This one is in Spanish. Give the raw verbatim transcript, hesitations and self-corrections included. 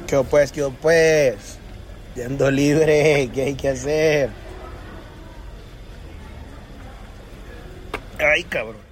¿Qué pues, qué pues? Yendo libre, ¿qué hay que hacer? Ay, cabrón.